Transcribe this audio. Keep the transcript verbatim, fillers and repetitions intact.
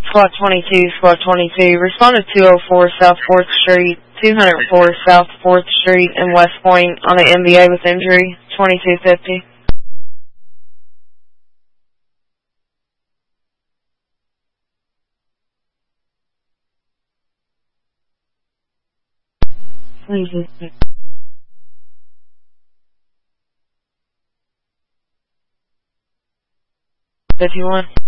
SWAT twenty-two, SWAT twenty-two, respond to two oh four South fourth Street, two oh four South fourth Street in West Point on an M B A with injury, twenty-two fifty. Please. fifty-one.